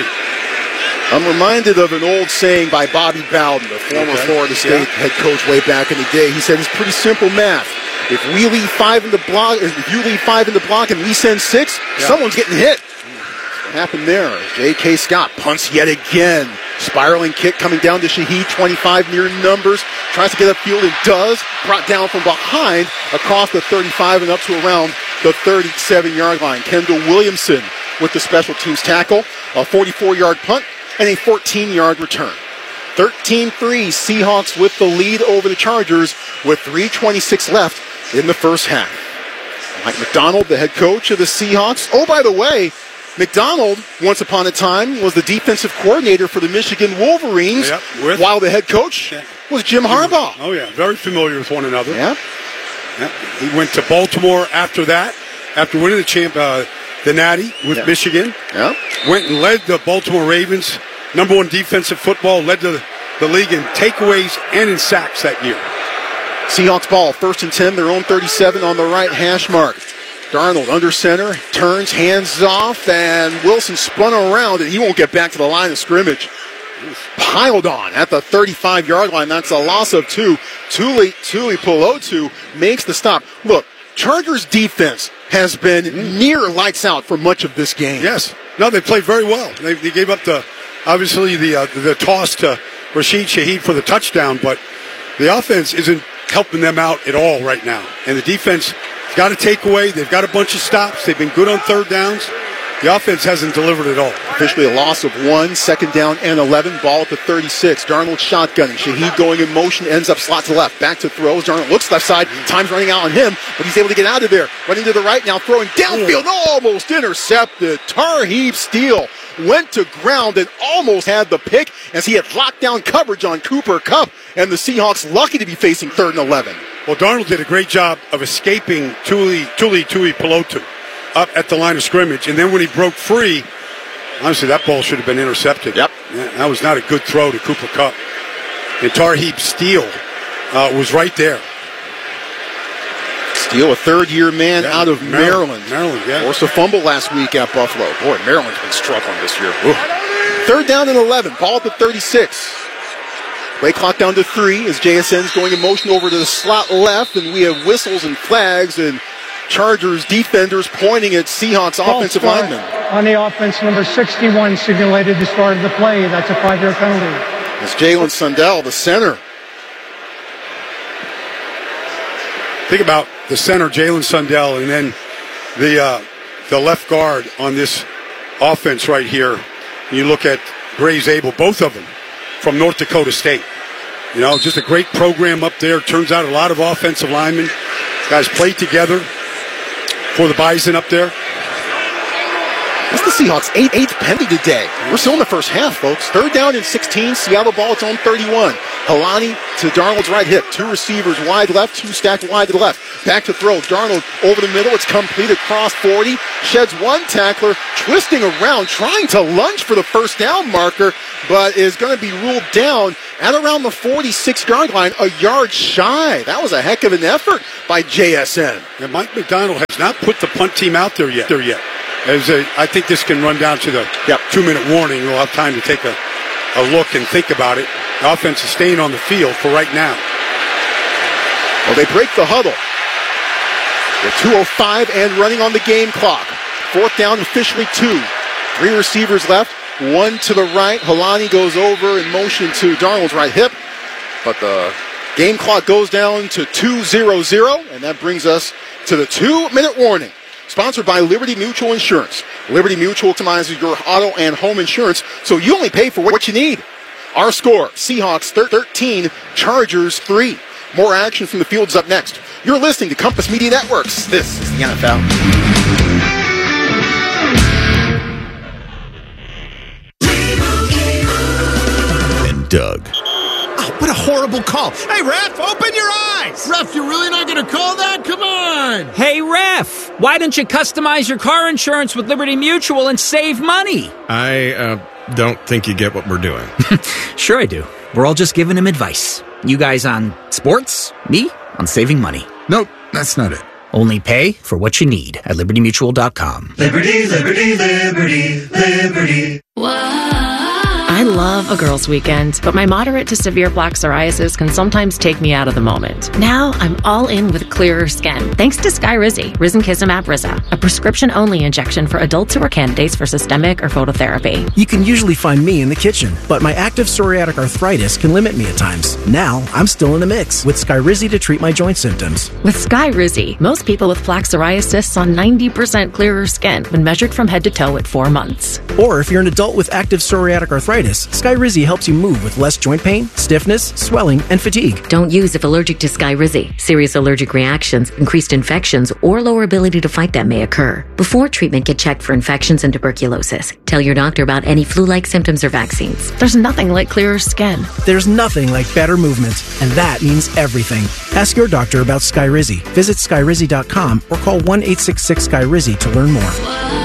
E: I'm reminded of an old saying by Bobby Bowden, the former okay. Florida State yeah. head coach way back in the day. He said it's pretty simple math. If we leave five in the block, if you leave five in the block and we send six, yeah. someone's getting hit. What happened there? J K. Scott punts yet again. Spiraling kick coming down to Shaheed, twenty-five near numbers. Tries to get upfield and does. Brought down from behind across the thirty-five and up to around the thirty-seven-yard line. Kendall Williamson with the special teams tackle. A forty-four-yard punt and a fourteen-yard return. thirteen three, Seahawks with the lead over the Chargers with three twenty-six left in the first half. Mike McDonald, the head coach of the Seahawks. Oh, by the way, McDonald, once upon a time, was the defensive coordinator for the Michigan Wolverines,
F: yep, with,
E: while the head coach was Jim Harbaugh.
F: Oh, yeah, very familiar with one another.
E: Yeah.
F: Yep. He went to Baltimore after that, after winning the champ, uh, the Natty with yep. Michigan.
E: Yep.
F: Went and led the Baltimore Ravens, number one defensive football, led the, the league in takeaways and in sacks that year.
E: Seahawks ball, first and ten, their own thirty-seven on the right hash mark. Darnold under center, turns, hands off, and Wilson spun around, and he won't get back to the line of scrimmage. Piled on at the thirty-five-yard line. That's a loss of two. Tuli, Tuli Pelotu makes the stop. Look, Chargers defense has been near lights out for much of this game.
F: Yes. No, they played very well. They, they gave up the, obviously, the uh, the toss to Rashid Shaheed for the touchdown, but the offense isn't helping them out at all right now. And the defense got a takeaway. They've got a bunch of stops. They've been good on third downs. The offense hasn't delivered at all.
E: Officially a loss of one, second down and eleven. Ball at the thirty-six. Darnold shotgunning. Shaheed going in motion, ends up slot to left. Back to throws. Darnold looks left side. Time's running out on him, but he's able to get out of there. Running to the right now, throwing downfield. Almost intercepted. Tarheeb Steele went to ground and almost had the pick as he had lockdown coverage on Cooper Kupp. And the Seahawks lucky to be facing third and eleven.
F: Well, Darnold did a great job of escaping Tuli Tuli Tui Pelotu up at the line of scrimmage. And then when he broke free, honestly, that ball should have been intercepted.
E: Yep.
F: Yeah, that was not a good throw to Cooper Kupp. And Tarheeb Steele uh, was right there.
E: Steele, a third-year man
F: yeah,
E: out of Maryland.
F: Maryland, Maryland yeah.
E: Forced a fumble last week at Buffalo. Boy, Maryland's been struggling this year. Ooh. Third down and eleven. Ball at the thirty-six. Play clock down to three as J S N's going in motion over to the slot left, and we have whistles and flags and Chargers defenders pointing at Seahawks
G: False
E: offensive
G: start
E: linemen.
G: On the offense, number sixty-one simulated the start of the play. That's a five-yard penalty.
E: It's Jalen Sundell, the center.
F: Think about the center, Jalen Sundell, and then the uh, the left guard on this offense right here. You look at Graves Abel, both of them from North Dakota State. You know, just a great program up there. Turns out a lot of offensive linemen. Guys played together for the Bison up there.
E: That's the Seahawks' eighth, eighth penalty today. We're still in the first half, folks. Third down and sixteen. Seattle ball, its own thirty-one. Helani to Darnold's right hip. Two receivers wide left, two stacked wide to the left. Back to throw. Darnold over the middle. It's complete across forty. Sheds one tackler, twisting around, trying to lunge for the first down marker, but is going to be ruled down at around the forty-six-yard line, a yard shy. That was a heck of an effort by J S N.
F: And Mike Macdonald has not put the punt team out there yet. There yet. As a, I think this can run down to the
E: yep.
F: two-minute warning. We'll have time to take a, a look and think about it. The offense is staying on the field for right now.
E: Well, they break the huddle. With two oh five and running on the game clock. Fourth down, officially two. Three receivers left. One to the right. Helani goes over in motion to Darnold's right hip. But the game clock goes down to two zero zero, and that brings us to the two-minute warning. Sponsored by Liberty Mutual Insurance. Liberty Mutual optimizes your auto and home insurance, so you only pay for what you need. Our score, Seahawks thirteen, Chargers three. More action from the field is up next. You're listening to Compass Media Networks. This is the N F L.
A: And Doug.
C: Oh, what a horrible call. Hey, ref, open your eyes. Ref, you're really not going to call that? Come on.
H: Hey, ref, why don't you customize your car insurance with Liberty Mutual and save money?
C: I uh, don't think you get what we're doing.
H: Sure I do. We're all just giving him advice. You guys on sports, me on saving money.
C: Nope, that's not it.
H: Only pay for what you need at liberty mutual dot com.
D: Liberty, liberty, liberty, liberty.
P: I love a girls' weekend, but my moderate to severe plaque psoriasis can sometimes take me out of the moment. Now I'm all in with clearer skin, thanks to Skyrizi, Risankizumab Riza, a prescription-only injection for adults who are candidates for systemic or phototherapy.
S: You can usually find me in the kitchen, but my active psoriatic arthritis can limit me at times. Now I'm still in the mix with Skyrizi to treat my joint symptoms.
P: With Skyrizi, most people with plaque psoriasis saw ninety percent clearer skin when measured from head to toe at four months.
S: Or if you're an adult with active psoriatic arthritis, Skyrizi helps you move with less joint pain, stiffness, swelling, and fatigue.
P: Don't use if allergic to Skyrizi. Serious allergic reactions, increased infections, or lower ability to fight them may occur. Before treatment, get checked for infections and tuberculosis. Tell your doctor about any flu-like symptoms or vaccines. There's nothing like clearer skin.
S: There's nothing like better movement, and that means everything. Ask your doctor about Skyrizi. Visit skyrizi dot com or call one eight six six Sky Rizi to learn more.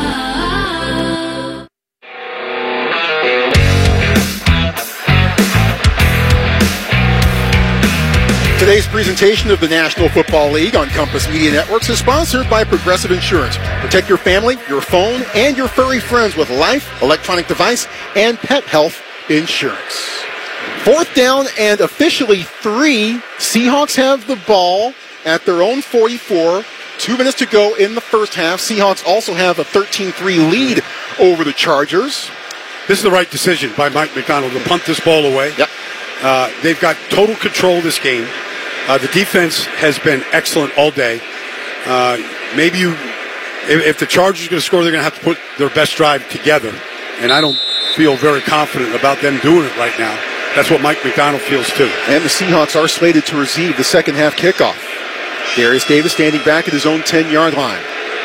E: Today's presentation of the National Football League on Compass Media Networks is sponsored by Progressive Insurance. Protect your family, your phone, and your furry friends with life, electronic device, and pet health insurance. Fourth down and officially three. Seahawks have the ball at their own forty-four. Two minutes to go in the first half. Seahawks also have a thirteen three lead over the Chargers.
F: This is the right decision by Mike Macdonald to punt this ball away.
E: Yep.
F: Uh, they've got total control of this game. Uh, the defense has been excellent all day. Uh, maybe you, if, if the Chargers are going to score, they're going to have to put their best drive together. And I don't feel very confident about them doing it right now. That's what Mike Macdonald feels too.
E: And the Seahawks are slated to receive the second half kickoff. Darius Davis standing back at his own ten-yard line.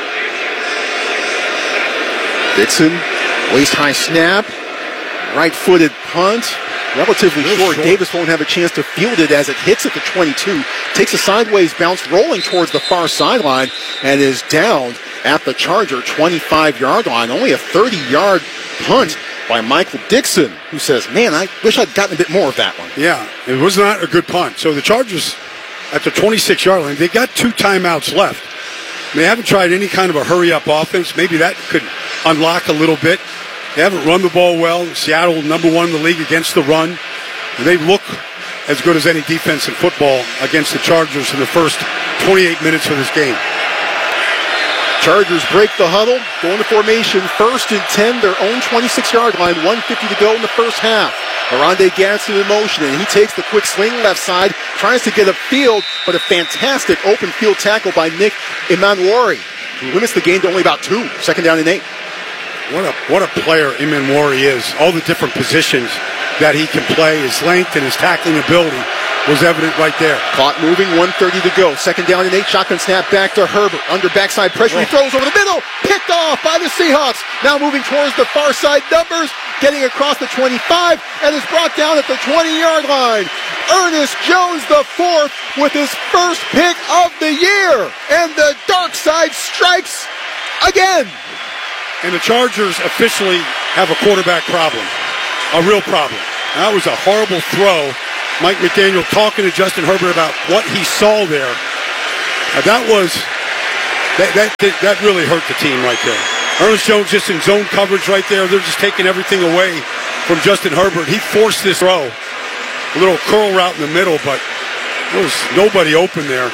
E: Dixon, waist-high snap, right-footed punt. Relatively short. short. Davis won't have a chance to field it as it hits at the twenty-two. Takes a sideways bounce, rolling towards the far sideline, and is down at the Charger twenty-five-yard line. Only a thirty-yard punt by Michael Dixon, who says, man, I wish I'd gotten a bit more of that one.
F: Yeah, it was not a good punt. So the Chargers, at the twenty-six-yard line, they got two timeouts left. They haven't tried any kind of a hurry-up offense. Maybe that could unlock a little bit. They haven't run the ball well. Seattle, number one in the league against the run. And they look as good as any defense in football against the Chargers in the first twenty-eight minutes of this game.
E: Chargers break the huddle, go into formation, first and ten, their own twenty-six-yard line, one fifty to go in the first half. Oronde Gadsden in motion, and he takes the quick sling left side, tries to get upfield, but a fantastic open field tackle by Nick Emmanwori, who limits the game to only about two, second down and eight.
F: What a what a player Emmanwori is. All the different positions that he can play, his length and his tackling ability was evident right there.
E: Clock moving, one thirty to go. Second down and eight. Shotgun snap back to Herbert. Under backside pressure. He throws over the middle. Picked off by the Seahawks. Now moving towards the far side numbers. Getting across the twenty-five and is brought down at the twenty-yard line. Ernest Jones the fourth with his first pick of the year. And the dark side strikes again.
F: And the Chargers officially have a quarterback problem. A real problem. That was a horrible throw. Mike McDaniel talking to Justin Herbert about what he saw there. Uh, that was, that, that that really hurt the team right there. Ernest Jones just in zone coverage right there. They're just taking everything away from Justin Herbert. He forced this throw. A little curl route in the middle, but there was nobody open there.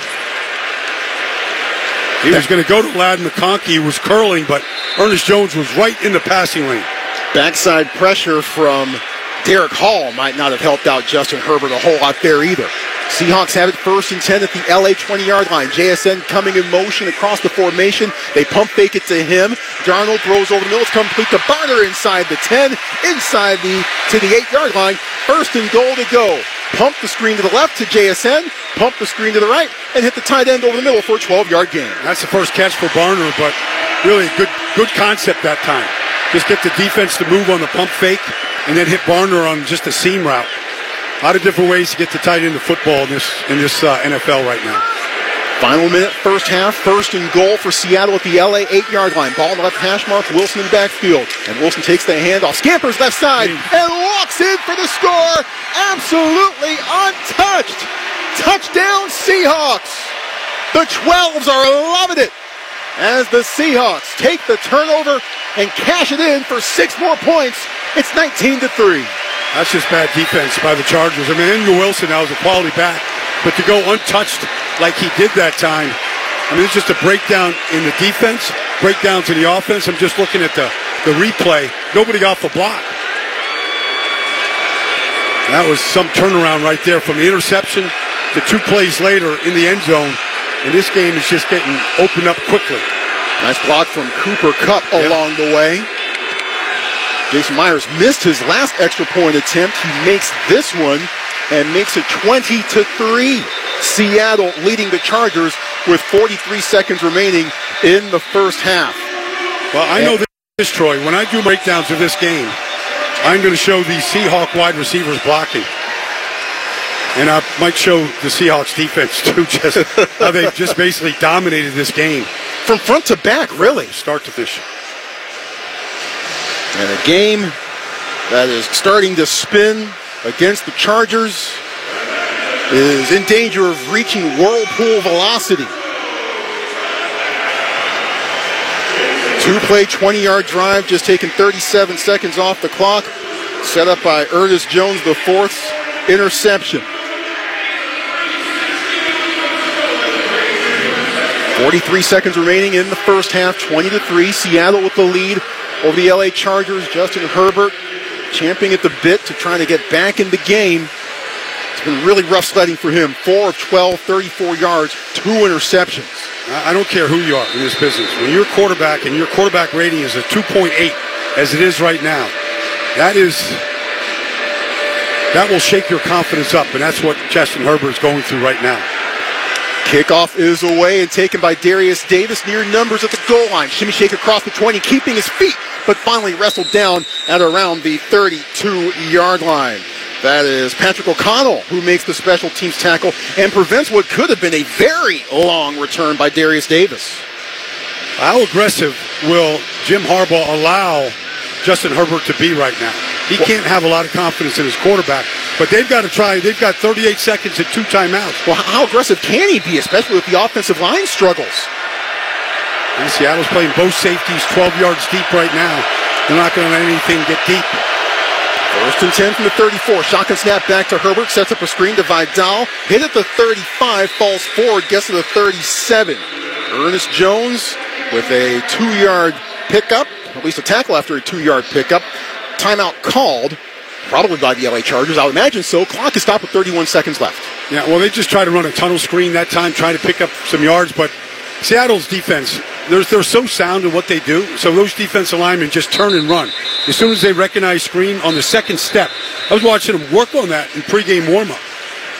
F: He was going to go to Ladd McConkey. He was curling, but Ernest Jones was right in the passing lane.
E: Backside pressure from Derek Hall might not have helped out Justin Herbert a whole lot there either. Seahawks have it first and ten at the L A twenty-yard line. J S N coming in motion across the formation. They pump fake it to him. Darnold throws over the middle. It's complete to Barner inside the ten, inside the to the eight-yard line. First and goal to go. Pump the screen to the left to J S N. Pump the screen to the right and hit the tight end over the middle for a twelve-yard gain.
F: That's the first catch for Barner, but really good, good concept that time. Just get the defense to move on the pump fake and then hit Barner on just a seam route. A lot of different ways to get the tight end of football in this in this uh, N F L right now.
E: Final minute, first half, first and goal for Seattle at the L A eight-yard line. Ball in the left hash mark, Wilson in the backfield. And Wilson takes the handoff, scampers left side, and walks in for the score. Absolutely untouched. Touchdown Seahawks. The twelves are loving it as the Seahawks take the turnover and cash it in for six more points. It's nineteen to three.
F: That's just bad defense by the Chargers. I mean, Andrew Wilson now is a quality back, but to go untouched like he did that time, I mean, it's just a breakdown in the defense, breakdowns in the offense. I'm just looking at the, the replay. Nobody off the block. And that was some turnaround right there from the interception to two plays later in the end zone. And this game is just getting opened up quickly.
E: Nice block from Cooper Kupp yeah. along the way. Jason Myers missed his last extra point attempt. He makes this one and makes it twenty to three. Seattle leading the Chargers with forty-three seconds remaining in the first half.
F: Well, I know this, Troy. When I do breakdowns of this game, I'm going to show the Seahawk wide receivers blocking. And I might show the Seahawks defense, too, just how they just basically dominated this game.
E: From front to back, really.
F: Start to finish.
E: And a game that is starting to spin against the Chargers is in danger of reaching whirlpool velocity. Two-play, twenty-yard drive, just taking thirty-seven seconds off the clock. Set up by Ernest Jones, the fourth interception. forty-three seconds remaining in the first half, twenty to three. Seattle with the lead over the L A Chargers. Justin Herbert champing at the bit to try to get back in the game. It's been really rough sledding for him. four of twelve, thirty-four yards, two interceptions.
F: I don't care who you are in this business. When you're a quarterback and your quarterback rating is a two point eight, as it is right now, that is, that will shake your confidence up, and that's what Justin Herbert is going through right now.
E: Kickoff is away and taken by Darius Davis. Near numbers at the goal line. Shimmy shake across the twenty, keeping his feet, but finally wrestled down at around the thirty-two-yard line. That is Patrick O'Connell who makes the special teams tackle and prevents what could have been a very long return by Darius Davis.
F: How aggressive will Jim Harbaugh allow Justin Herbert to be right now? He can't have a lot of confidence in his quarterback, but they've got to try. They've got thirty-eight seconds and two timeouts.
E: Well, how aggressive can he be, especially with the offensive line struggles?
F: And Seattle's playing both safeties twelve yards deep right now. They're not going to let anything get deep.
E: First and ten from the thirty-four. Shotgun snap back to Herbert. Sets up a screen to Vidal. Hit at the thirty-five. Falls forward. Gets to the thirty-seven. Ernest Jones with a two-yard pickup. At least a tackle after a two-yard pickup. Timeout called, probably by the L A Chargers. I would imagine so. Clock is stopped with thirty-one seconds left.
F: Yeah, well, they just tried to run a tunnel screen that time, trying to pick up some yards, but Seattle's defense, they're, they're so sound in what they do, so those defensive linemen just turn and run. As soon as they recognize screen on the second step, I was watching them work on that in pregame warm-up.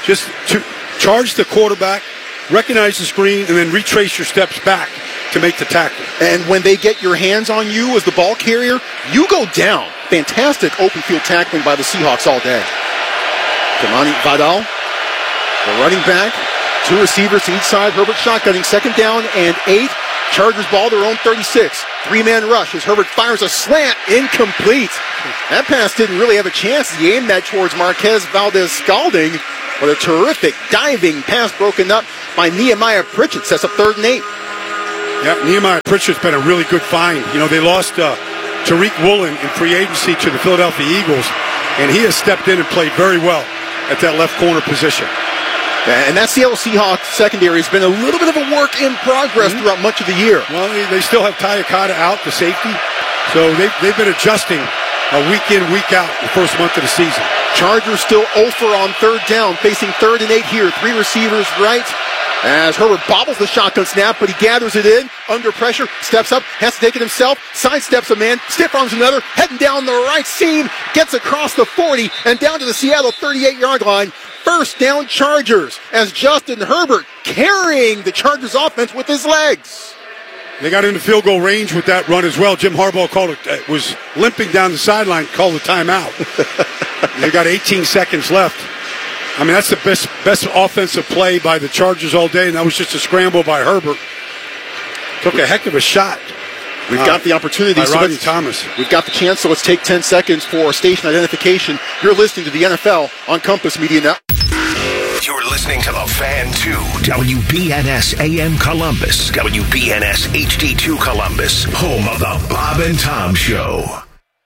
F: Just to charge the quarterback, recognize the screen, and then retrace your steps back to make the tackle.
E: And when they get your hands on you as the ball carrier, you go down. Fantastic open field tackling by the Seahawks all day. Kamani Vidal, the running back, two receivers to each side. Herbert shotgunning, second down and eight. Chargers ball their own thirty-six. Three-man rush as Herbert fires a slant, incomplete. That pass didn't really have a chance. He aimed that towards Marquez Valdez-Scalding, but a terrific diving pass broken up by Nehemiah Pritchett. Sets up third and eight.
F: Yeah, Nehemiah Pritchett's been a really good find. You know, they lost uh, Tariq Woolen in free agency to the Philadelphia Eagles, and he has stepped in and played very well at that left corner position.
E: And that Seattle Seahawks secondary has been a little bit of a work in progress mm-hmm. throughout much of the year.
F: Well, they, they still have Ty Akata out, the safety, so they've, they've been adjusting uh, week in, week out the first month of the season.
E: Chargers still oh for on third down, facing third and eight here. Three receivers right. As Herbert bobbles the shotgun snap, but he gathers it in, under pressure, steps up, has to take it himself, sidesteps a man, stiff arms another, heading down the right seam, gets across the forty, and down to the Seattle thirty-eight-yard line. First down Chargers, as Justin Herbert carrying the Chargers offense with his legs.
F: They got into field goal range with that run as well. Jim Harbaugh called it, uh, was limping down the sideline, called a timeout. They got eighteen seconds left. I mean, that's the best best offensive play by the Chargers all day, and that was just a scramble by Herbert. Took a heck of a shot.
E: We've
F: uh,
E: got the opportunity.
F: By
E: so
F: Rodney Thomas.
E: We've got the chance, so let's take ten seconds for station identification. You're listening to the N F L on Compass Media Network.
I: You're listening to The Fan two, W B N S A M Columbus, W B N S H D two Columbus, home of the Bob and Tom Show.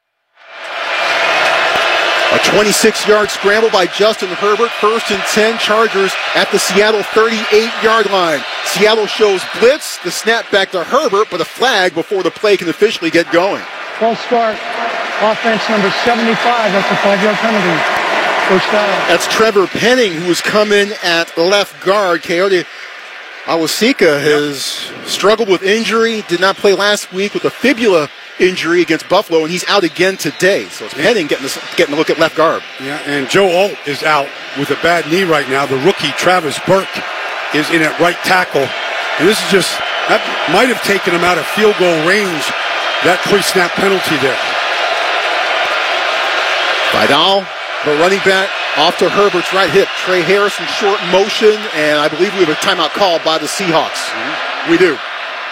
E: A twenty-six-yard scramble by Justin Herbert. First and ten, Chargers at the Seattle thirty-eight-yard line. Seattle shows blitz, the snap back to Herbert, but a flag before the play can officially get going.
G: False start. Offense number seventy-five. That's a five-yard penalty. First down.
E: That's Trevor Penning, who has come in at left guard. Coyote Awosika has struggled with injury, did not play last week with a fibula injury against Buffalo, and he's out again today. So it's Penning getting, this, getting a look at left guard.
F: Yeah, and Joe Alt is out with a bad knee right now. The rookie, Travis Burke, is in at right tackle. And this is just, that might have taken him out of field goal range, that pre-snap penalty there.
E: Vidal, the running back, off to Herbert's right hip. Trey Harrison short motion, and I believe we have a timeout called by the Seahawks. Mm-hmm. We do.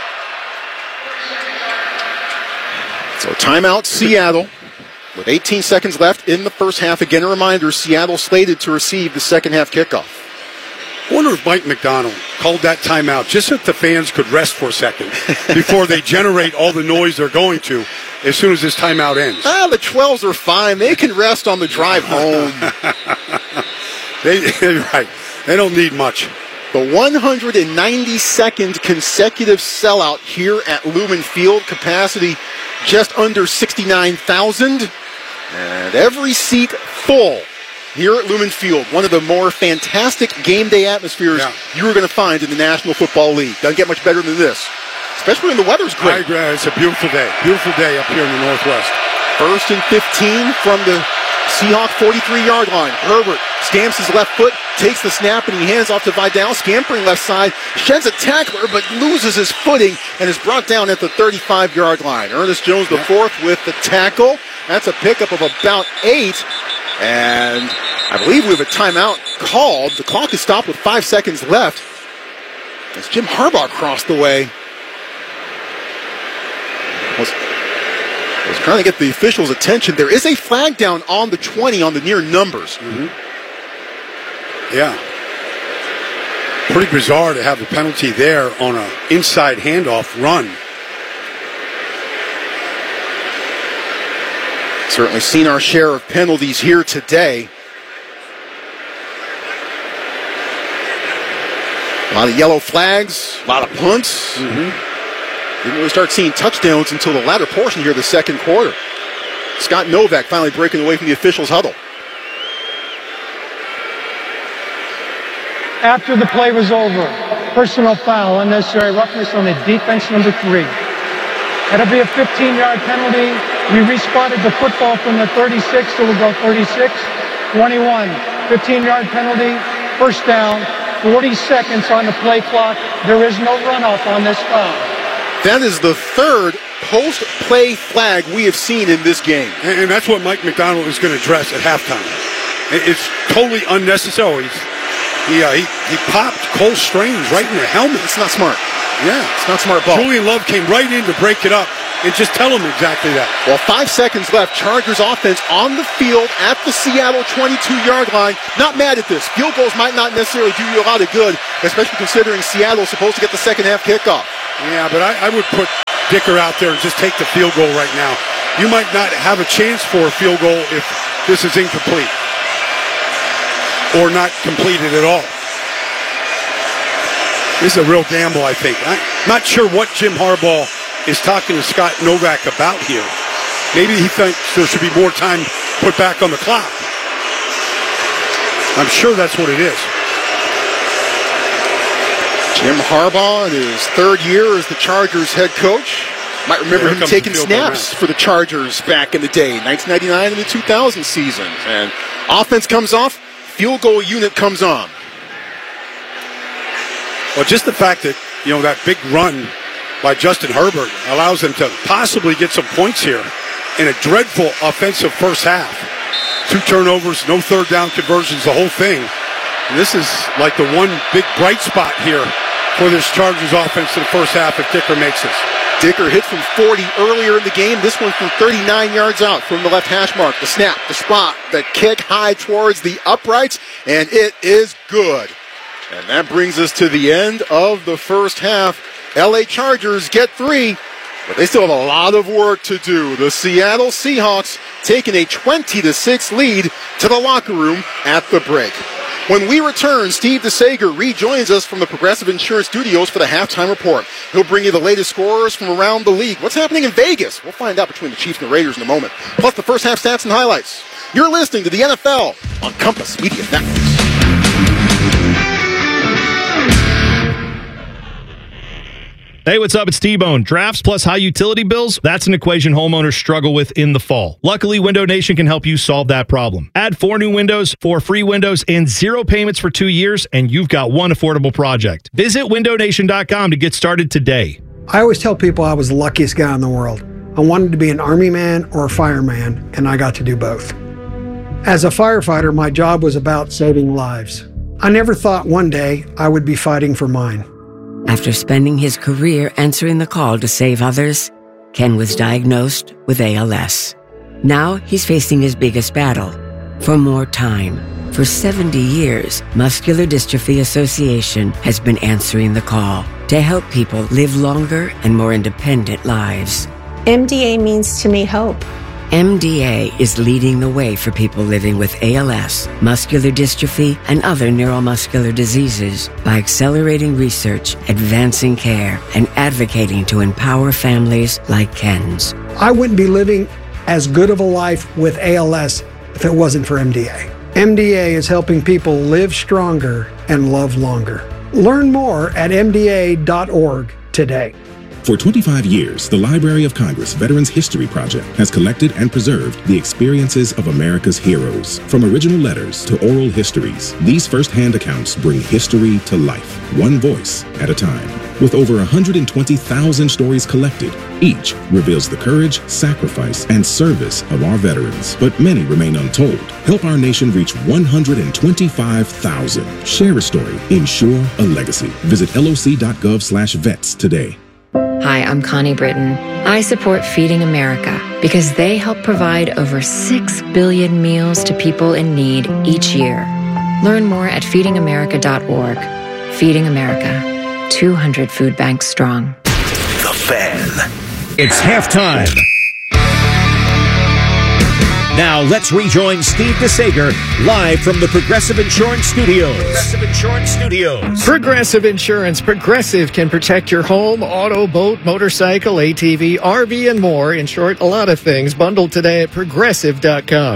E: So timeout Seattle with eighteen seconds left in the first half. Again, a reminder, Seattle slated to receive the second half kickoff.
F: I wonder if Mike McDonald called that timeout just so that the fans could rest for a second before they generate all the noise they're going to as soon as this timeout ends.
E: Ah, the twelves are fine. They can rest on the drive home.
F: they, right. They don't need much.
E: The one hundred ninety-second consecutive sellout here at Lumen Field. Capacity just under sixty-nine thousand. And every seat full here at Lumen Field. One of the more fantastic game day atmospheres yeah. you are going to find in the National Football League. Doesn't get much better than this. Especially when the weather's great.
F: I agree. It's a beautiful day. Beautiful day up here in the Northwest.
E: First and fifteen from the Seahawk forty-three-yard line. Herbert stamps his left foot, takes the snap, and he hands off to Vidal, scampering left side, sheds a tackler, but loses his footing and is brought down at the thirty-five-yard line. Ernest Jones the fourth with the tackle. That's a pickup of about eight. And I believe we have a timeout called. The clock is stopped with five seconds left as Jim Harbaugh crossed the way. Was, was trying to get the officials' attention. There is a flag down on the twenty on the near numbers.
F: Mm-hmm. Yeah. Pretty bizarre to have the penalty there on an inside handoff run.
E: Certainly seen our share of penalties here today. A lot of yellow flags, a lot of punts. Mm-hmm. Didn't really start seeing touchdowns until the latter portion here of the second quarter. Scott Novak finally breaking away from the officials' huddle.
G: After the play was over, personal foul, unnecessary roughness on the defense, number three. That'll be a fifteen-yard penalty. We respotted the football from the thirty-six, so we'll go thirty-six, twenty-one. fifteen-yard penalty, First down, forty seconds on the play clock. There is no runoff on this foul.
E: That is the third post-play flag we have seen in this game.
F: And, and that's what Mike McDonald is going to address at halftime. It, it's totally unnecessary. He, uh, he, he popped Cole Strange right in the helmet.
E: It's not smart.
F: Yeah.
E: It's not smart ball.
F: Julian Love came right in to break it up and just tell him exactly that.
E: Well, five seconds left. Chargers offense on the field at the Seattle twenty-two-yard line. Not mad at this. Field goals might not necessarily do you a lot of good, especially considering Seattle's supposed to get the second half kickoff.
F: Yeah, but I, I would put Dicker out there and just take the field goal right now. You might not have a chance for a field goal if this is incomplete or not completed at all. This is a real gamble, I think. I'm not sure what Jim Harbaugh is talking to Scott Novak about here. Maybe he thinks there should be more time put back on the clock. I'm sure that's what it is.
E: Jim Harbaugh in his third year as the Chargers head coach. Might remember
F: yeah,
E: him taking snaps for the Chargers back in the day, nineteen ninety-nine and the two thousand season. And offense comes off, field goal unit comes on.
F: Well, just the fact that, you know, that big run by Justin Herbert allows them to possibly get some points here in a dreadful offensive first half. Two turnovers, no third down conversions, the whole thing. And this is like the one big bright spot here for this Chargers offense in the first half if Dicker makes this.
E: Dicker hit from forty earlier in the game. This one from thirty-nine yards out from the left hash mark. The snap, the spot, the kick high towards the uprights, and it is good. And that brings us to the end of the first half. L A Chargers get three, but they still have a lot of work to do. The Seattle Seahawks taking a twenty to six lead to the locker room at the break. When we return, Steve DeSager rejoins us from the Progressive Insurance Studios for the halftime report. He'll bring you the latest scorers from around the league. What's happening in Vegas? We'll find out between the Chiefs and the Raiders in a moment. Plus the first half stats and highlights. You're listening to the N F L on Compass Media Networks.
J: Hey, what's up? It's T-Bone. Drafts plus high utility bills, that's an equation homeowners struggle with in the fall. Luckily, Window Nation can help you solve that problem. Add four new windows, four free windows, and zero payments for two years, and you've got one affordable project. Visit window nation dot com to get started today.
K: I always tell people I was the luckiest guy in the world. I wanted to be an Army man or a fireman, and I got to do both. As a firefighter, my job was about saving lives. I never thought one day I would be fighting for mine.
L: After spending his career answering the call to save others, Ken was diagnosed with A L S. Now he's facing his biggest battle, for more time. For seventy years, Muscular Dystrophy Association has been answering the call to help people live longer and more independent lives.
X: M D A means to me hope.
L: M D A is leading the way for people living with A L S, muscular dystrophy, and other neuromuscular diseases by accelerating research, advancing care, and advocating to empower families like Ken's.
K: I wouldn't be living as good of a life with A L S if it wasn't for M D A. M D A is helping people live stronger and love longer. Learn more at M D A dot org today.
Y: For twenty-five years, the Library of Congress Veterans History Project has collected and preserved the experiences of America's heroes. From original letters to oral histories, these first-hand accounts bring history to life, one voice at a time. With over one hundred twenty thousand stories collected, each reveals the courage, sacrifice, and service of our veterans. But many remain untold. Help our nation reach one hundred twenty-five thousand. Share a story. Ensure a legacy. Visit L O C dot gov slash vets today.
P: Hi, I'm Connie Britton. I support Feeding America because they help provide over six billion meals to people in need each year. Learn more at feeding america dot org. Feeding America, two hundred food banks strong.
I: The Fan.
B: It's halftime. Now let's rejoin Steve DeSager live from the Progressive Insurance Studios. Progressive Insurance Studios.
W: Progressive Insurance. Progressive can protect your home, auto, boat, motorcycle, A T V, R V, and more. In short, a lot of things bundled today at progressive dot com.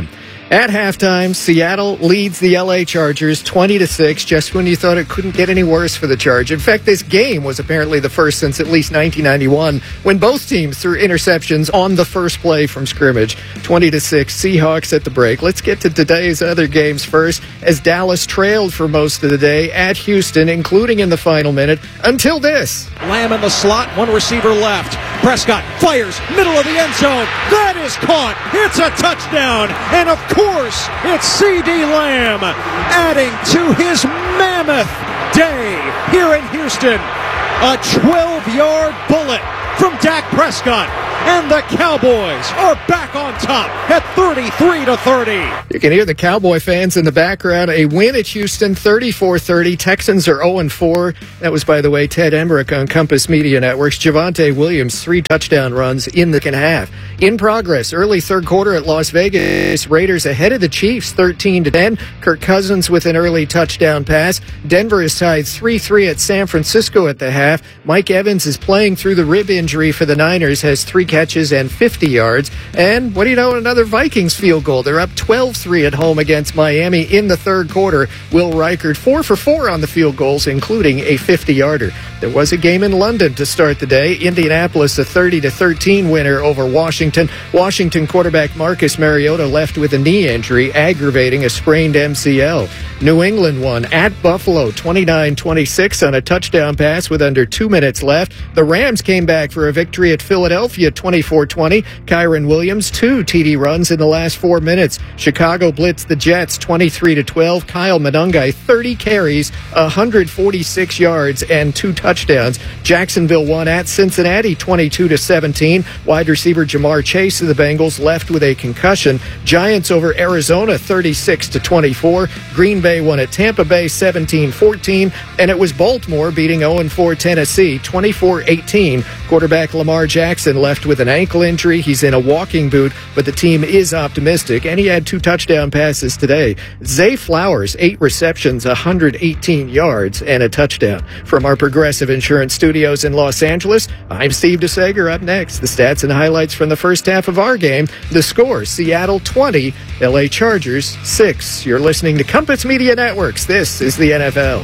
W: At halftime, Seattle leads the L A Chargers twenty to six, just when you thought it couldn't get any worse for the Charge. In fact, this game was apparently the first since at least nineteen ninety-one, when both teams threw interceptions on the first play from scrimmage. twenty to six, Seahawks at the break. Let's get to today's other games first, as Dallas trailed for most of the day at Houston, including in the final minute, until this.
M: Lamb in the slot, one receiver left. Prescott fires, middle of the end zone. That is caught. It's a touchdown. And of course, it's C D Lamb adding to his mammoth day here in Houston. A twelve-yard bullet from Dak Prescott. And the Cowboys are back on top at thirty-three to thirty.
W: You can hear the Cowboy fans in the background. A win at Houston, thirty-four thirty. Texans are oh and four. That was, by the way, Ted Emmerich on Compass Media Networks. Javonte Williams, three touchdown runs in the second half. In progress, early third quarter at Las Vegas. Raiders ahead of the Chiefs, thirteen to ten. Kirk Cousins with an early touchdown pass. Denver is tied three three at San Francisco at the half. Mike Evans is playing through the rib injury for the Niners, has three catches and fifty yards. And what do you know, another Vikings field goal. They're up twelve three at home against Miami in the third quarter. Will Reichard four for four on the field goals, including a fifty-yarder. There was a game in London to start the day. Indianapolis, a thirty to thirteen winner over Washington. Washington quarterback Marcus Mariota left with a knee injury, aggravating a sprained M C L. New England won at Buffalo, twenty-nine twenty-six on a touchdown pass with under two minutes left. The Rams came back for a victory at Philadelphia, twenty-four twenty. Kyron Williams, two T D runs in the last four minutes. Chicago blitzed the Jets, twenty-three to twelve. Kyle Monangai, thirty carries, one hundred forty-six yards, and two touchdowns. Jacksonville won at Cincinnati, twenty-two to seventeen. Wide receiver Jamar Chase of the Bengals left with a concussion. Giants over Arizona, thirty-six to twenty-four. Green Bay won at Tampa Bay, seventeen fourteen. And it was Baltimore beating oh and four Tennessee, twenty-four eighteen. Quarterback Lamar Jackson left with an ankle injury. He's in a walking boot, but the team is optimistic, and he had two touchdown passes today. Zay Flowers, eight receptions, one hundred eighteen yards, and a touchdown. From our Progressive Insurance studios in Los Angeles, I'm Steve DeSager. Up next, the stats and highlights from the first half of our game. The score, Seattle twenty, L A Chargers six. You're listening to Compass Media Networks. This is the N F L.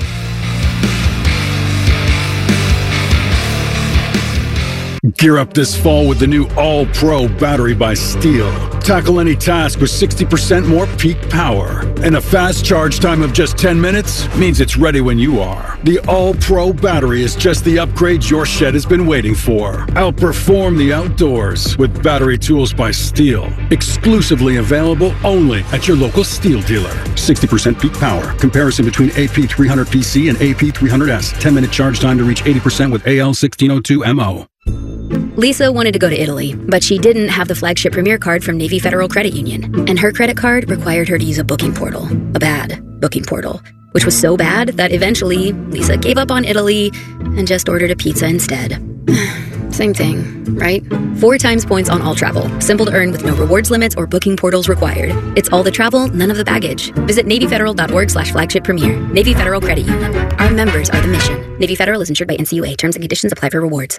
N: Gear up this fall with the new All-Pro battery by Steel. Tackle any task with sixty percent more peak power. And a fast charge time of just ten minutes means it's ready when you are. The All-Pro battery is just the upgrade your shed has been waiting for. Outperform the outdoors with battery tools by Steel. Exclusively available only at your local Steel dealer. sixty percent peak power. Comparison between A P three hundred P C and A P three hundred S. ten minute charge time to reach eighty percent with A L sixteen oh two M O.
O: Lisa wanted to go to Italy, but she didn't have the flagship Premier card from Navy Federal Credit Union, and her credit card required her to use a booking portal, a bad booking portal, which was so bad that eventually Lisa gave up on Italy and just ordered a pizza instead. Same thing, right? Four times points on all travel. Simple to earn with no rewards limits or booking portals required. It's all the travel, none of the baggage. Visit NavyFederal.org slash flagship premier. Navy Federal Credit Union. Our members are the mission. Navy Federal is insured by N C U A. Terms and conditions apply for rewards.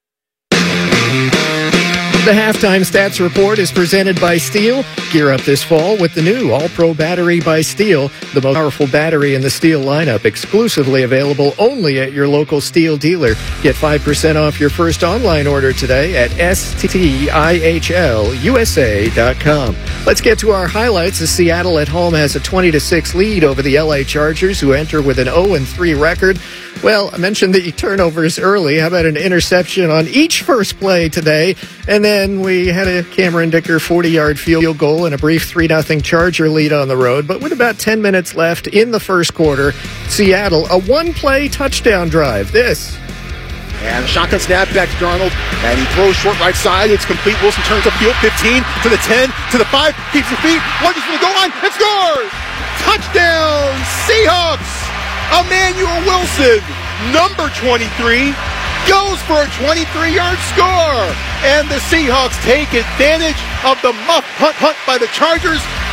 W: The Halftime Stats Report is presented by Steel. Gear up this fall with the new All-Pro battery by Steel, the most powerful battery in the Steel lineup, exclusively available only at your local Steel dealer. Get five percent off your first online order today at S T I H L U S A dot com. Let's get to our highlights. The Seattle at home has a twenty to six lead over the L A Chargers, who enter with an oh and three record. Well, I mentioned the turnovers early. How about an interception on each first play today? And then we had a Cameron Dicker forty-yard field goal and a brief three nothing Charger lead on the road. But with about ten minutes left in the first quarter, Seattle, a one-play touchdown drive. This.
E: And a shotgun snap back to Darnold, and he throws short right side. It's complete. Wilson turns upfield, fifteen to the ten to the five, keeps his feet, lunges for the goal line, and scores! Touchdown, Seahawks! Emmanuel Wilson, number twenty-three, goes for a twenty-three-yard score. And the Seahawks take advantage of the muff punt punt by the Chargers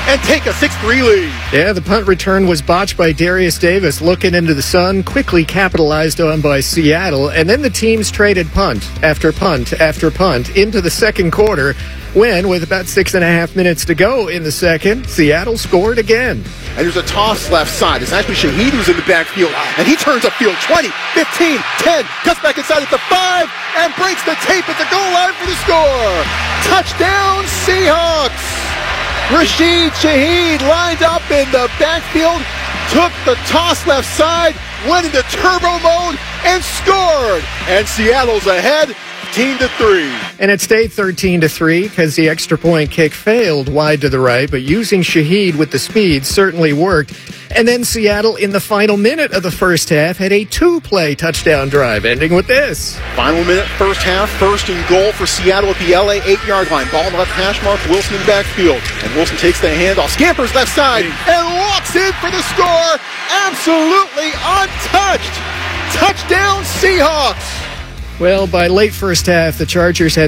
E: and take a six three lead.
W: Yeah, the punt return was botched by Darius Davis, looking into the sun, quickly capitalized on by Seattle, and then the teams traded punt after punt after punt into the second quarter, when, with about six and a half minutes to go in the second, Seattle scored again.
E: And there's a toss left side. It's actually Shaheed who's in the backfield, and he turns upfield twenty, fifteen, ten, cuts back inside at the five, and breaks the tape at the goal line for the score. Touchdown, Seahawks! Rashid Shaheed lined up in the backfield, took the toss left side, went into turbo mode, and scored. And Seattle's ahead, fifteen to three.
W: And it stayed thirteen to three because the extra point kick failed wide to the right, but using Shaheed with the speed certainly worked. And then Seattle, in the final minute of the first half, had a two-play touchdown drive, ending with this.
E: Final minute, first half, first and goal for Seattle at the L A eight-yard line. Ball left hash mark, Wilson in backfield. And Wilson takes the handoff, scampers left side, and walks in for the score. Absolutely untouched. Touchdown, Seahawks.
W: Well, by late first half, the Chargers had